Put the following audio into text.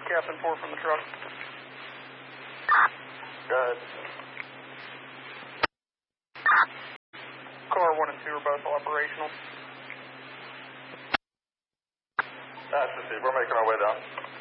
Captain 4 from the truck. Go ahead. Car 1 and 2 are both operational. That's the We're making our way down.